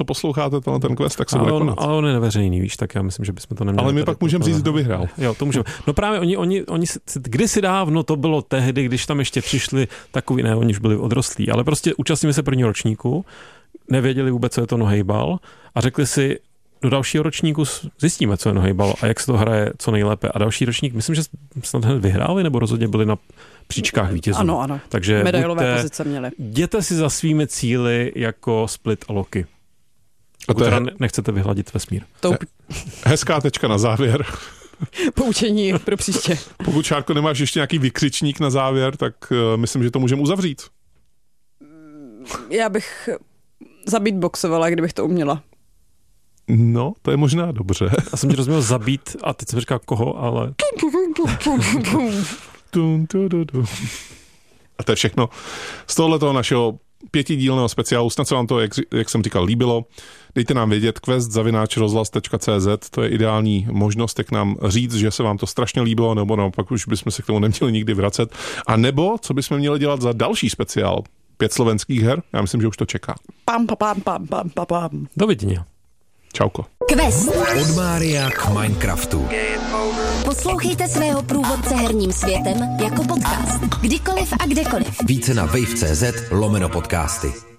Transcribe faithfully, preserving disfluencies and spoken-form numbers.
posloucháte ten, ten quest, tak se ale bude on, konat. ale on je neveřejný, víš, tak já myslím, že bychom to neměli. Ale my pak můžeme říct, kdo vyhrál. Jo, to můžeme. No právě oni, oni, oni kdysi dávno to bylo tehdy, když tam ještě přišli takový, ne, oni už byli odrostlí, ale prostě účastnili se prvního ročníku, nevěděli vůbec, co je to nohejbal a řekli si, do dalšího ročníku zjistíme, co je nohejbal a jak se to hraje co nejlépe. A další ročník, myslím, že snad hned vyhráli, nebo rozhodně byli na příčkách vítězů. Ano, ano. Takže medailové buďte, pozice měli. Jděte si za svými cíli jako Split a Loki. A to je... nechcete vyhladit vesmír. To... Hezká tečka na závěr. Poučení pro příště. Pokud, Šárko, nemáš ještě nějaký vykřičník na závěr, tak uh, myslím, že to můžeme uzavřít. Já bych zabeatboxovala, kdybych to uměla. No, to je možná dobře. Já jsem ti rozuměl zabít a teď jsem říkal koho, ale... A to je všechno z tohoto našeho pětidílného speciálu. Snad se vám to, jak, jak jsem říkal, líbilo. Dejte nám vědět, quest zavináč rozhlas tečka cé zet, to je ideální možnost, jak nám říct, že se vám to strašně líbilo, nebo naopak už bychom se k tomu neměli nikdy vracet. A nebo, co bychom měli dělat za další speciál? Pět slovenských her? Já myslím, že už to čeká. Pam, pam, pam, pam, pam, pam. Dovidně. Čauko. Quest. Od Mária k Minecraftu. Poslouchejte svého průvodce herním světem jako podcast. Kdykoliv a kdekoliv. Více na wave tečka cé zet lomeno podcasty.